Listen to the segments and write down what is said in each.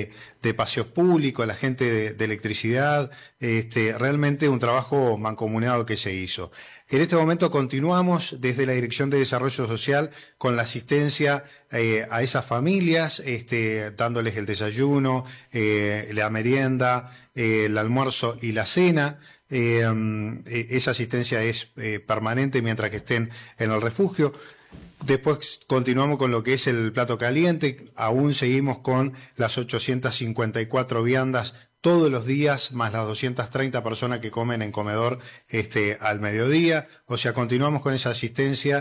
de paseos públicos, la gente de electricidad, realmente un trabajo mancomunado que se hizo. En este momento continuamos desde la Dirección de Desarrollo Social con la asistencia a esas familias, dándoles el desayuno, la merienda, el almuerzo y la cena. Esa asistencia es permanente mientras que estén en el refugio. Después continuamos con lo que es el plato caliente, aún seguimos con las 854 viandas todos los días, más las 230 personas que comen en comedor al mediodía. O sea, continuamos con esa asistencia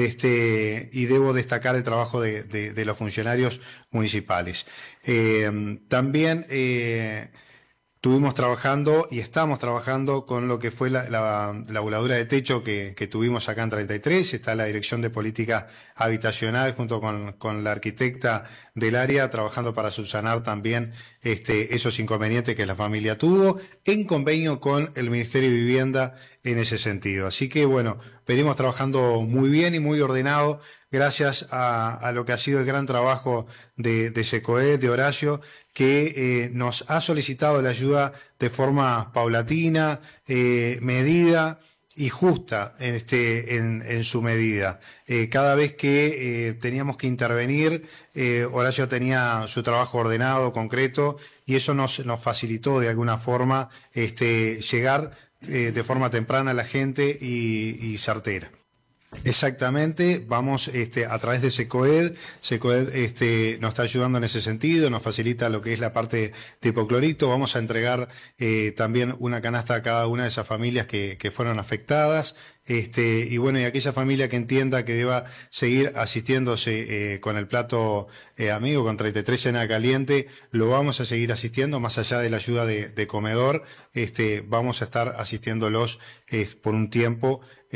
y debo destacar el trabajo de los funcionarios municipales. También estuvimos trabajando y estamos trabajando con lo que fue la voladura de techo que tuvimos acá en 33. Está la Dirección de Política Habitacional junto con la arquitecta del área trabajando para subsanar también esos inconvenientes que la familia tuvo en convenio con el Ministerio de Vivienda en ese sentido. Así que bueno, venimos trabajando muy bien y muy ordenado gracias a lo que ha sido el gran trabajo de SECOED, de Horacio, que nos ha solicitado la ayuda de forma paulatina, medida y justa en su medida. Cada vez que teníamos que intervenir, Horacio tenía su trabajo ordenado, concreto, y eso nos facilitó de alguna forma llegar de forma temprana a la gente y certera. Exactamente, vamos a través de SECOED. SECOED nos está ayudando en ese sentido, nos facilita lo que es la parte de hipoclorito. Vamos a entregar también una canasta a cada una de esas familias que fueron afectadas. Y bueno, y aquella familia que entienda que deba seguir asistiéndose con el plato amigo, con 33 cena caliente, lo vamos a seguir asistiendo, más allá de la ayuda de comedor, vamos a estar asistiéndolos por un tiempo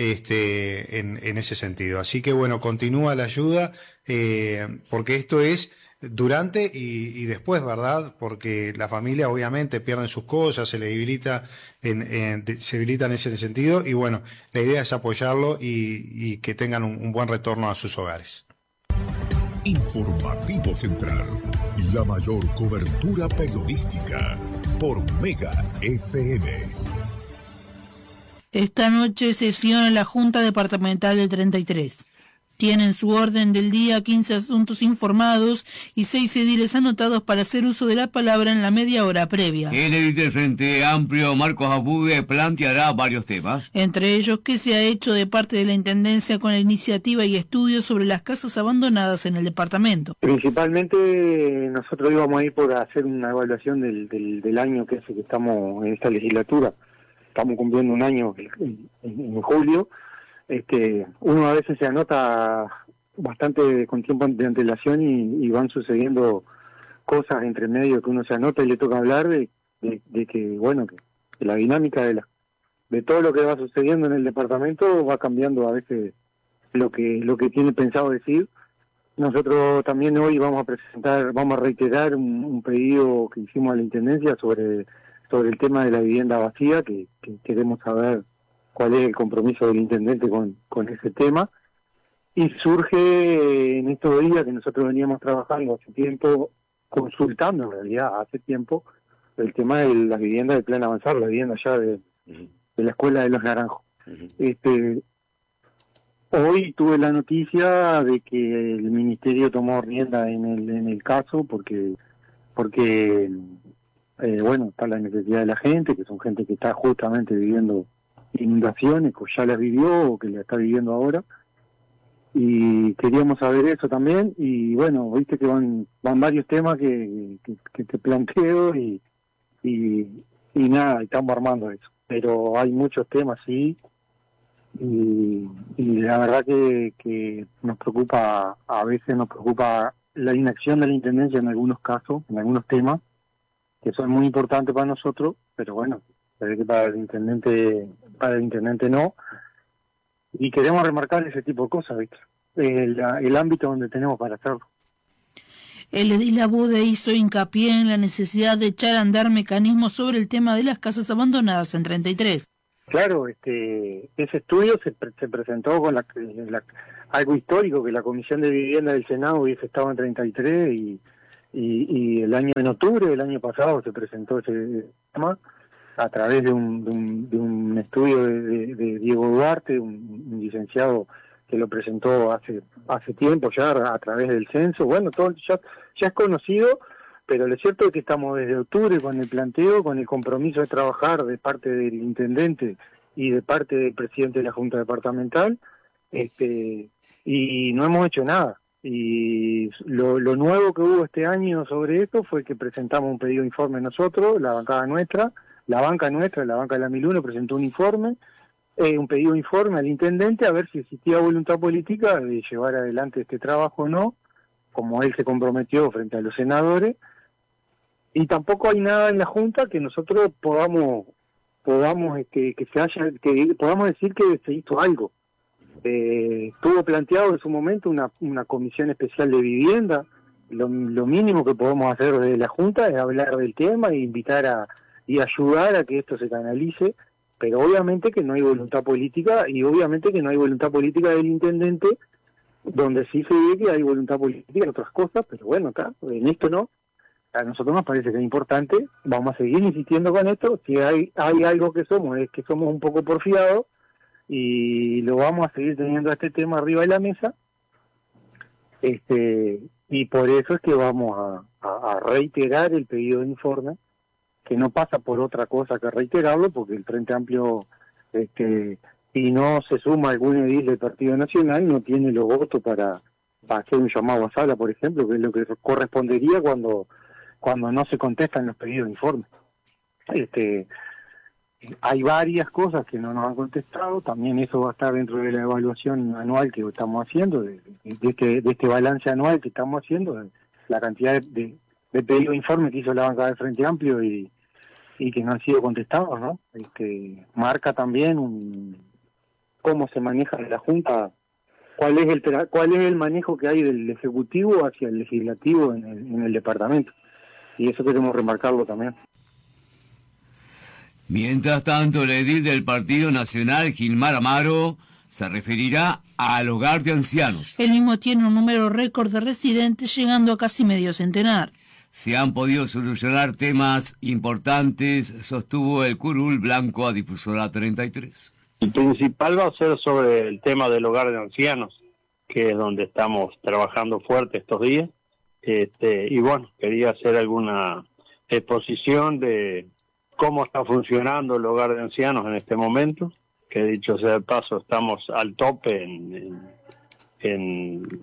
en ese sentido. Así que bueno, continúa la ayuda, porque esto es durante y después, ¿verdad? Porque la familia obviamente pierden sus cosas, se le debilita se debilitan en ese sentido, y bueno, la idea es apoyarlo y que tengan un buen retorno a sus hogares. Informativo Central, la mayor cobertura periodística por Mega FM. Esta noche sesiona la Junta Departamental de 33. Tienen su orden del día 15 asuntos informados y 6 ediles anotados para hacer uso de la palabra en la media hora previa. El edil del Frente Amplio, Marcos Abude, planteará varios temas. Entre ellos, ¿qué se ha hecho de parte de la Intendencia con la iniciativa y estudios sobre las casas abandonadas en el departamento? Principalmente nosotros íbamos a ir por hacer una evaluación del año que hace que estamos en esta legislatura. Estamos cumpliendo un año en julio. Uno a veces se anota bastante con tiempo de antelación y van sucediendo cosas entre medio que uno se anota y le toca hablar de que, bueno, que la dinámica de todo lo que va sucediendo en el departamento va cambiando a veces lo que tiene pensado decir. Nosotros también hoy vamos a reiterar un pedido que hicimos a la Intendencia sobre el tema de la vivienda vacía, que queremos saber cuál es el compromiso del intendente con ese tema, y surge en estos días que nosotros veníamos trabajando hace tiempo, consultando en realidad hace tiempo, el tema de las viviendas de plan avanzado, la vivienda ya de la Escuela de los Naranjos. Hoy tuve la noticia de que el ministerio tomó rienda en el caso porque bueno, está la necesidad de la gente, que son gente que está justamente viviendo inundaciones, que ya las vivió o que la está viviendo ahora, y queríamos saber eso también. Y bueno, viste que van varios temas que te planteo y nada, estamos armando eso, pero hay muchos temas, sí, y la verdad que nos preocupa, a veces nos preocupa la inacción de la Intendencia en algunos casos, en algunos temas que son muy importantes para nosotros, pero bueno, se ve que para el intendente no, y queremos remarcar ese tipo de cosas, ¿viste? El ámbito donde tenemos para hacerlo. El edil Abude hizo hincapié en la necesidad de echar a andar mecanismos sobre el tema de las casas abandonadas en 33. Claro, ese estudio se presentó con algo histórico, que la Comisión de Vivienda del Senado hubiese estado en 33 y en octubre del año pasado se presentó ese tema a través de un estudio de Diego Duarte, un licenciado que lo presentó hace tiempo ya a través del censo. Bueno, todo ya es conocido, pero lo cierto es que estamos desde octubre con el planteo, con el compromiso de trabajar de parte del intendente y de parte del presidente de la Junta Departamental, y no hemos hecho nada. Y lo nuevo que hubo este año sobre esto fue que presentamos un pedido de informe nosotros, la banca de la 1001 presentó un pedido de informe al intendente a ver si existía voluntad política de llevar adelante este trabajo o no, como él se comprometió frente a los senadores, y tampoco hay nada en la Junta que nosotros podamos podamos decir que se hizo algo. Estuvo planteado en su momento una comisión especial de vivienda. Lo mínimo que podemos hacer desde la Junta es hablar del tema e invitar y ayudar a que esto se canalice, pero obviamente que no hay voluntad política, y obviamente que no hay voluntad política del intendente, donde sí se ve que hay voluntad política en otras cosas, pero bueno, acá, en esto no. A nosotros nos parece que es importante, vamos a seguir insistiendo con esto. Si hay algo que somos, es que somos un poco porfiados, y lo vamos a seguir teniendo este tema arriba de la mesa, y por eso es que vamos a reiterar el pedido de informe, que no pasa por otra cosa que reiterarlo, porque el Frente Amplio, si no se suma algún edil del Partido Nacional, no tiene los votos para hacer un llamado a sala, por ejemplo, que es lo que correspondería cuando no se contestan los pedidos de informe. Hay varias cosas que no nos han contestado, también eso va a estar dentro de la evaluación anual que estamos haciendo, de este balance anual que estamos haciendo, la cantidad de pedidos de informe que hizo la bancada del Frente Amplio y que no han sido contestados, ¿no? Marca también cómo se maneja la Junta, cuál es el manejo que hay del Ejecutivo hacia el Legislativo en el departamento, y eso queremos remarcarlo también. Mientras tanto, el edil del Partido Nacional, Gilmar Amaro, se referirá al hogar de ancianos. El mismo tiene un número récord de residentes, llegando a casi medio centenar. Se han podido solucionar temas importantes, sostuvo el curul blanco a Difusora 33. El principal va a ser sobre el tema del hogar de ancianos, que es donde estamos trabajando fuerte estos días. Y bueno, quería hacer alguna exposición de cómo está funcionando el hogar de ancianos en este momento, que dicho sea de paso, estamos al tope en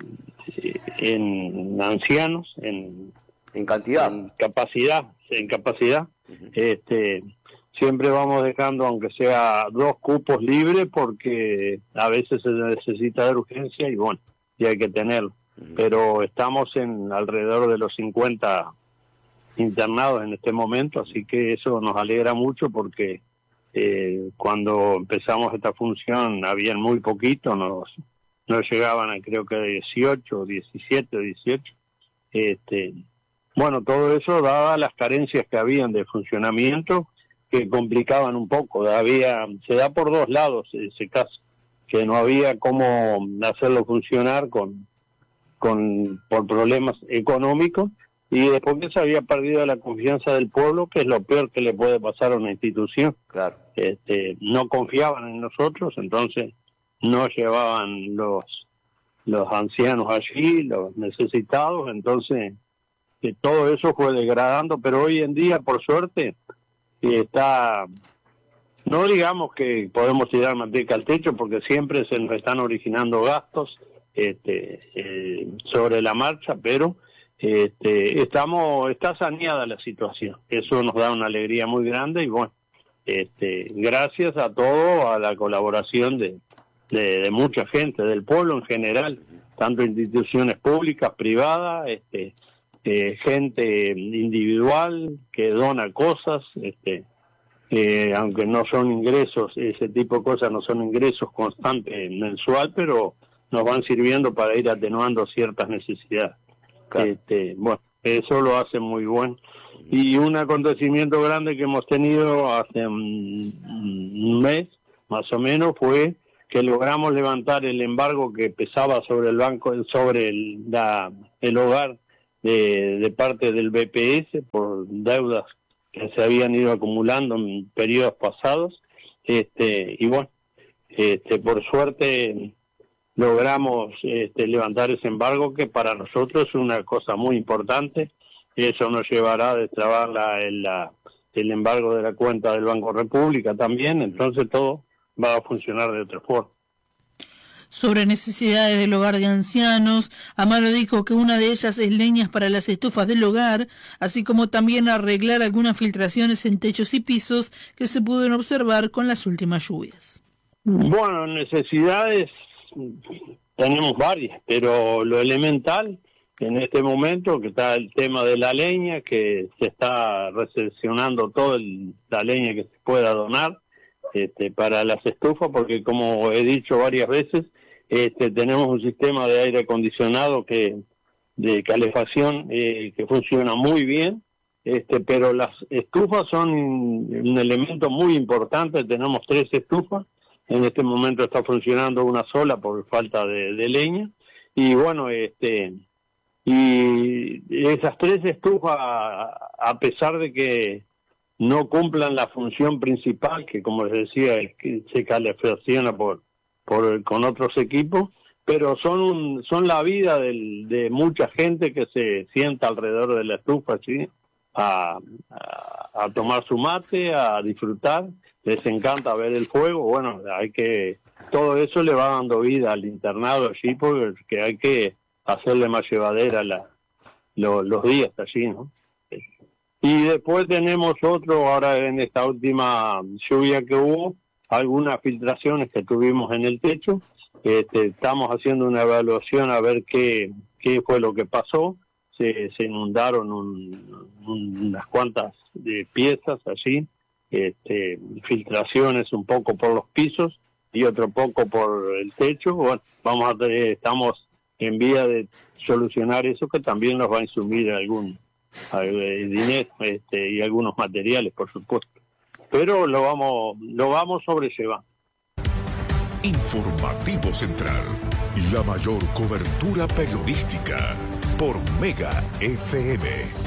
ancianos, en cantidad, en capacidad. Uh-huh. Siempre vamos dejando, aunque sea 2 cupos libres, porque a veces se necesita de urgencia y bueno, y hay que tenerlo. Uh-huh. Pero estamos en alrededor de los 50 internados en este momento, así que eso nos alegra mucho, porque cuando empezamos esta función habían muy poquito, no llegaban a creo que 18, 17, 18. Bueno, todo eso daba las carencias que habían de funcionamiento, que complicaban un poco. Se da por 2 lados ese caso, que no había cómo hacerlo funcionar por problemas económicos, y después que se había perdido la confianza del pueblo, que es lo peor que le puede pasar a una institución. Claro. No confiaban en nosotros, entonces no llevaban los ancianos allí, los necesitados, entonces todo eso fue degradando, pero hoy en día, por suerte, no digamos que podemos tirar manteca al techo, porque siempre se nos están originando gastos sobre la marcha, pero está saneada la situación. Eso nos da una alegría muy grande, y bueno, gracias a todo, a la colaboración de mucha gente, del pueblo en general, tanto instituciones públicas, privadas, gente individual que dona cosas, aunque no son ingresos, ese tipo de cosas no son ingresos constantes mensual, pero nos van sirviendo para ir atenuando ciertas necesidades. Claro. Bueno, eso lo hace muy bueno. Y un acontecimiento grande que hemos tenido hace un mes, más o menos, fue que logramos levantar el embargo que pesaba sobre el banco, sobre el hogar de parte del BPS por deudas que se habían ido acumulando en periodos pasados, y bueno, por suerte logramos levantar ese embargo, que para nosotros es una cosa muy importante. Eso nos llevará a destrabar el embargo de la cuenta del Banco República también, entonces todo va a funcionar de otra forma. Sobre necesidades del hogar de ancianos, Amaro dijo que una de ellas es leñas para las estufas del hogar, así como también arreglar algunas filtraciones en techos y pisos que se pudieron observar con las últimas lluvias. Bueno, necesidades tenemos varias, pero lo elemental en este momento, que está el tema de la leña, que se está recepcionando toda la leña que se pueda donar para las estufas, porque como he dicho varias veces, tenemos un sistema de aire acondicionado de calefacción que funciona muy bien, pero las estufas son un elemento muy importante. Tenemos 3 estufas, en este momento está funcionando una sola por falta de leña, y bueno, y esas 3 estufas, a pesar de que no cumplan la función principal, que como les decía, es que se calefacciona con otros equipos, pero son la vida de mucha gente que se sienta alrededor de la estufa, ¿sí? a tomar su mate, a disfrutar, les encanta ver el fuego. Bueno, todo eso le va dando vida al internado allí, porque hay que hacerle más llevadera los días allí, ¿no? Y después tenemos ahora en esta última lluvia que hubo, algunas filtraciones que tuvimos en el techo. Estamos haciendo una evaluación a ver qué fue lo que pasó. Se inundaron unas cuantas piezas allí, filtraciones un poco por los pisos y otro poco por el techo. Bueno, estamos en vía de solucionar eso, que también nos va a insumir algún dinero y algunos materiales, por supuesto. Pero lo vamos sobrellevando. Informativo Central, la mayor cobertura periodística por Mega FM.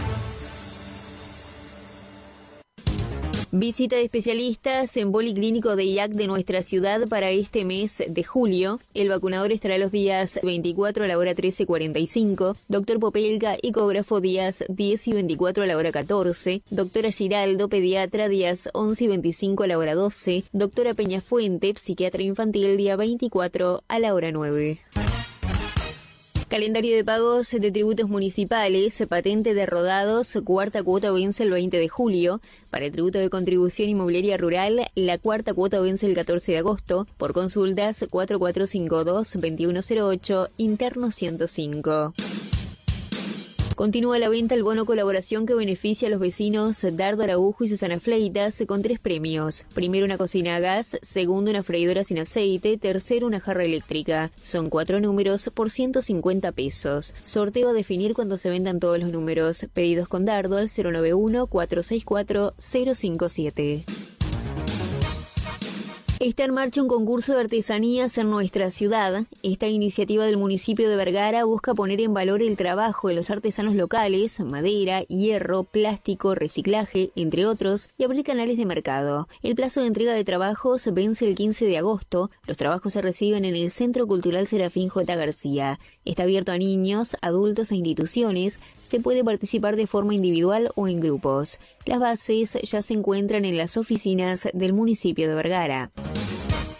Visita de especialistas en policlínico de IAC de nuestra ciudad para este mes de julio. El vacunador estará los días 24 a la hora 13:45, doctor Popelga, ecógrafo, días 10 y 24 a la hora 14, doctora Giraldo, pediatra, días 11 y 25 a la hora 12, doctora Peñafuente, psiquiatra infantil, día 24 a la hora 9. Calendario de pagos de tributos municipales, patente de rodados, cuarta cuota vence el 20 de julio. Para el tributo de contribución inmobiliaria rural, la cuarta cuota vence el 14 de agosto. Por consultas, 4452-2108, interno 105. Continúa la venta el bono colaboración que beneficia a los vecinos Dardo Araujo y Susana Fleitas con 3 premios. Primero, una cocina a gas. Segundo, una freidora sin aceite. Tercero, una jarra eléctrica. Son 4 números por 150 pesos. Sorteo a definir cuando se vendan todos los números. Pedidos con Dardo al 091-464-057. Está en marcha un concurso de artesanías en nuestra ciudad. Esta iniciativa del municipio de Vergara busca poner en valor el trabajo de los artesanos locales, madera, hierro, plástico, reciclaje, entre otros, y abrir canales de mercado. El plazo de entrega de trabajos vence el 15 de agosto. Los trabajos se reciben en el Centro Cultural Serafín J. García. Está abierto a niños, adultos e instituciones. Se puede participar de forma individual o en grupos. Las bases ya se encuentran en las oficinas del municipio de Vergara.